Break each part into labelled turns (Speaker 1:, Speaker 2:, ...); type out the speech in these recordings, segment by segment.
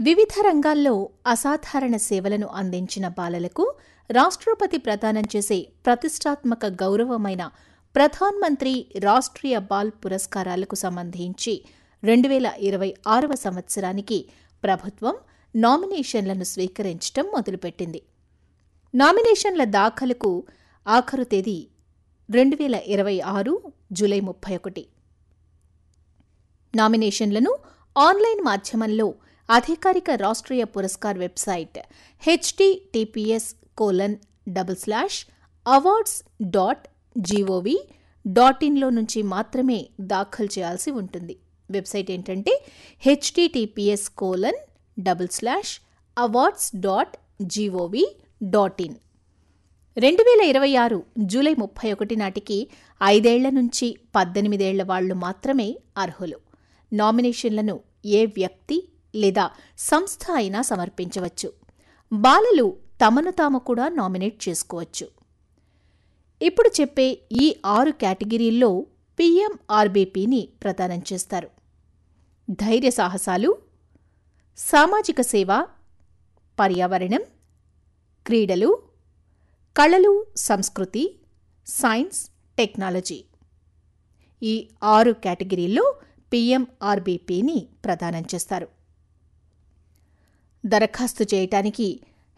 Speaker 1: వివిధ రంగాల్లో అసాధారణ సేవలను అందించిన బాలలకు రాష్ట్రపతి ప్రదానం చేసే ప్రతిష్టాత్మక గౌరవమైన ప్రధాన్ మంత్రి రాష్ట్రీయ బాల్ పురస్కారాలకు సంబంధించి 2026వ సంవత్సరానికి ప్రభుత్వం నామినేషన్లను స్వీకరించడం మొదలుపెట్టింది. నామినేషన్ల దాఖలుకు ఆఖరు తేదీ 2026 జూలై 31. నామినేషన్లను ఆన్లైన్ మాధ్యమంలో అధికారిక రాష్ట్రీయ పురస్కార్ వెబ్సైట్ https://awards.gov.in లో నుంచి మాత్రమే దాఖలు చేయాల్సి ఉంటుంది. వెబ్సైట్ ఏంటంటే https://awards.gov.in. 2026 జూలై 31 నాటికి 5 ఏళ్ల నుంచి 18 ఏళ్ల వాళ్లు మాత్రమే అర్హులు. నామినేషన్లను ఏ వ్యక్తి లేదా సంస్థ అయినా సమర్పించవచ్చు. బాలలు తమను తాము కూడా నామినేట్ చేసుకోవచ్చు. ఇప్పుడు చెప్పే ఈ 6 కేటగిరీల్లో PMRBPని ప్రదానం చేస్తారు. ధైర్య సాహసాలు, సామాజిక సేవ, పర్యావరణం, క్రీడలు, కళలు, సంస్కృతి, సైన్స్, టెక్నాలజీ. ఈ 6 కేటగిరీల్లో PMRBPని ప్రదానం చేస్తారు. దరఖాస్తు చేయటానికి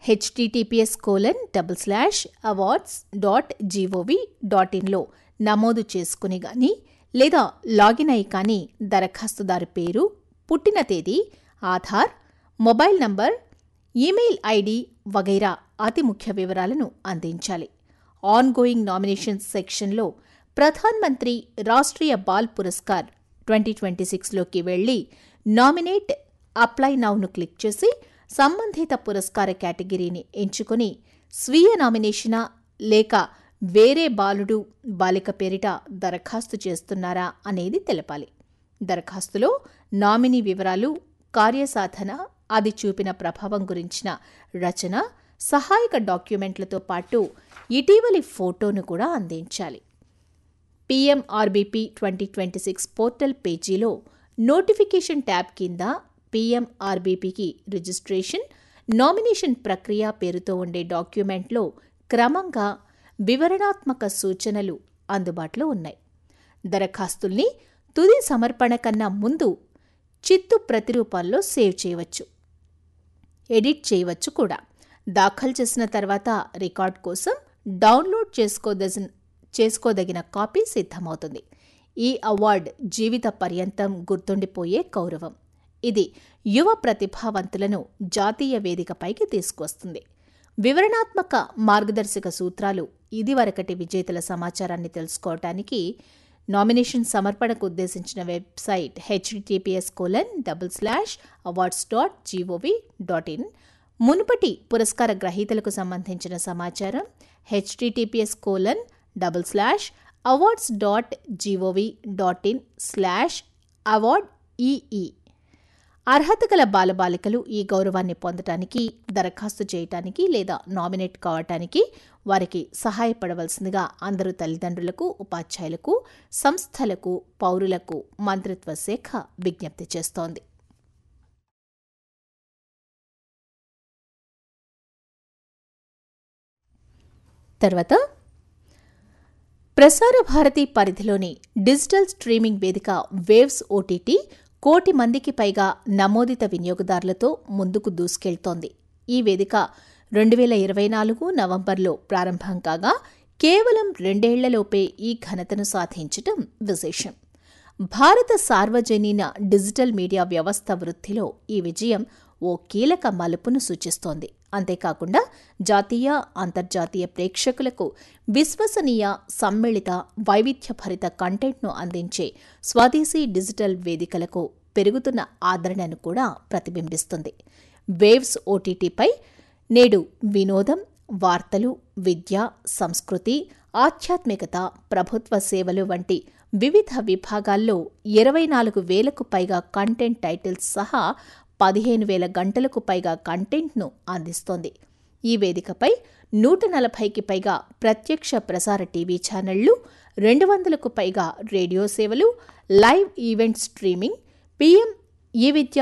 Speaker 1: https://awards.gov.in లో నమోదు చేసుకుని గాని లేదా లాగిన్ అయి కానీ దరఖాస్తుదారు పేరు, పుట్టిన తేదీ, Aadhaar, mobile number, email ID వగైరా అతి ముఖ్య వివరాలను అందించాలి. ఆన్గోయింగ్ నామినేషన్స్ సెక్షన్లో ప్రధాన్ మంత్రి రాష్ట్రీయ బాల్ పురస్కార్ 2026లోకి వెళ్లి నామినేట్ అప్లై నౌను క్లిక్ చేసి సంబంధిత పురస్కార కేటగిరీని ఎంచుకుని స్వీయ నామినేషనా లేక వేరే బాలుడు, బాలిక పేరిట దరఖాస్తు చేస్తున్నారా అనేది తెలపాలి. దరఖాస్తులో నామినీ వివరాలు, కార్యసాధన, అది చూపిన ప్రభావం గురించిన రచన, సహాయక డాక్యుమెంట్లతో పాటు ఇటీవలి ఫోటోను కూడా అందించాలి. PMRBP 2026 పోర్టల్ పేజీలో నోటిఫికేషన్ ట్యాబ్ కింద PMRBPకి రిజిస్ట్రేషన్, నామినేషన్ ప్రక్రియ పేరుతో ఉండే డాక్యుమెంట్లో క్రమంగా వివరణాత్మక సూచనలు అందుబాటులో ఉన్నాయి. దరఖాస్తుల్ని తుది సమర్పణ కన్నా ముందు చిత్తు ప్రతిరూపాల్లో సేవ్ చేయవచ్చు, ఎడిట్ చేయవచ్చు కూడా. దాఖలు చేసిన తర్వాత రికార్డ్ కోసం డౌన్లోడ్ చేసుకోదగిన కాపీ సిద్ధమవుతుంది. ఈ అవార్డు జీవిత పర్యంతం గుర్తుండిపోయే గౌరవం. ఇది యువ ప్రతిభావంతులను జాతీయ వేదికపైకి తీసుకువస్తుంది. వివరణాత్మక మార్గదర్శక సూత్రాలు, ఇదివరకటి విజేతల సమాచారాన్ని తెలుసుకోవటానికి నామినేషన్ సమర్పణకు ఉద్దేశించిన వెబ్సైట్ https://awards.gov.in, మునుపటి పురస్కార గ్రహీతలకు సంబంధించిన సమాచారం https://awards.gov.in/awardee. అర్హత గల బాలబాలికలు ఈ గౌరవాన్ని పొందటానికి, దరఖాస్తు చేయటానికి లేదా నామినేట్ కావటానికి వారికి సహాయపడవలసిందిగా అందరూ తల్లిదండ్రులకు, ఉపాధ్యాయులకు, సంస్థలకు, పౌరులకు మంత్రిత్వ శాఖ విజ్ఞప్తి చేస్తోంది. తర్వాత ప్రసార భారతి పరిధిలోని డిజిటల్ స్ట్రీమింగ్ వేదిక వేవ్స్ ఓటీటీ 1 కోటి మందికి పైగా నమోదిత వినియోగదారులతో ముందుకు దూసుకెళ్తోంది. ఈ వేదిక 2024 నవంబర్లో ప్రారంభం కాగా కేవలం 2 ఏళ్లలోపే ఈ ఘనతను సాధించటం విశేషం. భారత సార్వజనీన డిజిటల్ మీడియా వ్యవస్థ వృద్ధిలో ఈ విజయం ఓ కీలక మలుపును సూచిస్తోంది. అంతేకాకుండా జాతీయ, అంతర్జాతీయ ప్రేక్షకులకు విశ్వసనీయ, సమ్మిళిత, వైవిధ్యభరిత కంటెంట్ను అందించే స్వదేశీ డిజిటల్ వేదికలకు పెరుగుతున్న ఆదరణను కూడా ప్రతిబింబిస్తుంది. వేవ్స్ ఓటీటీపై నేడు వినోదం, వార్తలు, విద్య, సంస్కృతి, ఆధ్యాత్మికత, ప్రభుత్వ సేవలు వంటి వివిధ విభాగాల్లో 24,000కు పైగా కంటెంట్ టైటిల్స్ సహా 15,000 గంటలకు పైగా కంటెంట్ను అందిస్తోంది. ఈ వేదికపై 140కి పైగా ప్రత్యక్ష ప్రసార టీవీ ఛానళ్లు, 200కు పైగా రేడియో సేవలు, లైవ్ ఈవెంట్ స్ట్రీమింగ్, PM ఈ విద్య